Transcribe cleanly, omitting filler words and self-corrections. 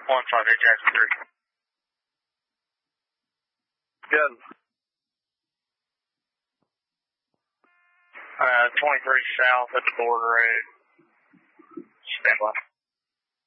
158 Jackson 3. Good. 23 south at the border road. Stand by.